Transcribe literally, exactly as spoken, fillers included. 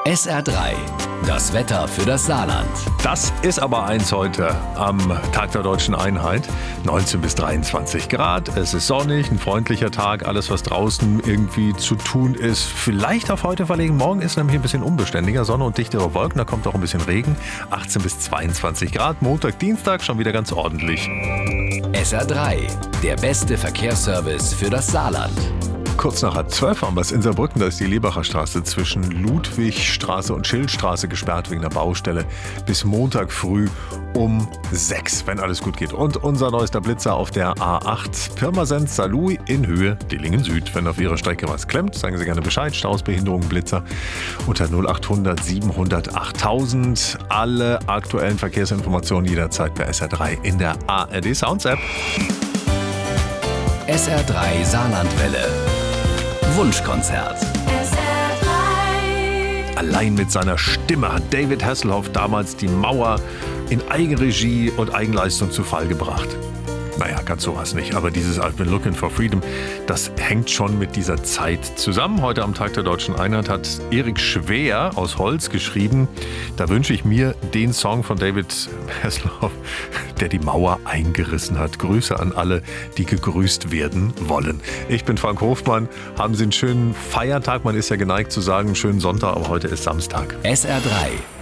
S R drei, das Wetter für das Saarland. Das ist aber eins heute am Tag der Deutschen Einheit. neunzehn bis dreiundzwanzig Grad, es ist sonnig, ein freundlicher Tag. Alles, was draußen irgendwie zu tun ist, vielleicht auf heute verlegen. Morgen ist nämlich ein bisschen unbeständiger, Sonne und dichtere Wolken, da kommt auch ein bisschen Regen. achtzehn bis zweiundzwanzig Grad, Montag, Dienstag schon wieder ganz ordentlich. S R drei, der beste Verkehrsservice für das Saarland. Kurz nach halb zwölf haben wir es in Saarbrücken. Da ist die Lebacher Straße zwischen Ludwigstraße und Schildstraße gesperrt wegen der Baustelle bis Montag früh um sechs, wenn alles gut geht. Und unser neuester Blitzer auf der A acht Pirmasens-Saarlouis in Höhe Dillingen Süd. Wenn auf Ihrer Strecke was klemmt, sagen Sie gerne Bescheid. Staus, Behinderung, Blitzer unter null achthundert siebenhundert achttausend. Alle aktuellen Verkehrsinformationen jederzeit bei S R drei in der A R D Sounds App. S R drei Saarlandwelle. Wunschkonzert. Allein mit seiner Stimme hat David Hasselhoff damals die Mauer in Eigenregie und Eigenleistung zu Fall gebracht. Naja, ganz sowas nicht, aber dieses I've been looking for freedom, das hängt schon mit dieser Zeit zusammen. Heute am Tag der Deutschen Einheit hat Erik Schwer aus Holz geschrieben, da wünsche ich mir den Song von David Hasselhoff, der die Mauer eingerissen hat. Grüße an alle, die gegrüßt werden wollen. Ich bin Frank Hofmann, haben Sie einen schönen Feiertag, man ist ja geneigt zu sagen, schönen Sonntag, aber heute ist Samstag. S R drei,